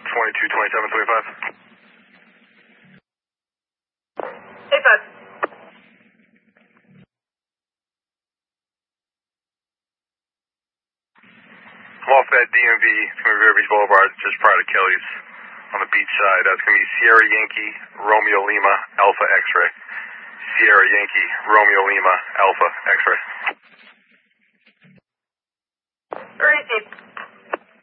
222725. Hey, bud. I'm off at DMV, it's going to be Vero Beach Boulevard, just prior to Kelly's on the beach side. That's going to be Sierra Yankee, Romeo Lima, Alpha X-Ray. Sierra Yankee, Romeo Lima, Alpha X-Ray. Very deep.